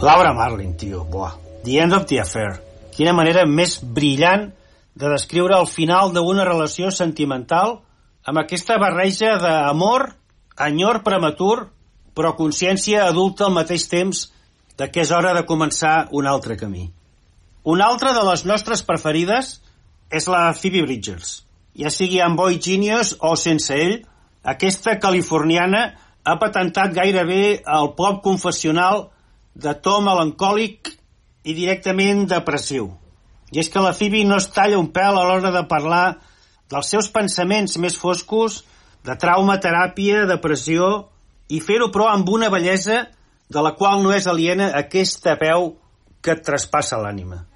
Laura Marling, tio, buah. The End of the Affair. Quina manera més brillant de descriure el final d'una relació sentimental amb aquesta barreja d'amor, enyor prematur, però consciència adulta al mateix temps de que és hora de començar un altre camí. Una altra de les nostres preferides és la Phoebe Bridgers. Ja sigui amb Boy Genius o sense ell, aquesta californiana ha patentat gairebé el pop confessional de to melancòlic i directament depressiu. I és que la Phoebe no es talla un pèl a l'hora de parlar dels seus pensaments més foscos, de trauma, teràpia, depressió, i fer-ho però amb una bellesa de la qual no és aliena aquesta veu que et traspassa l'ànima.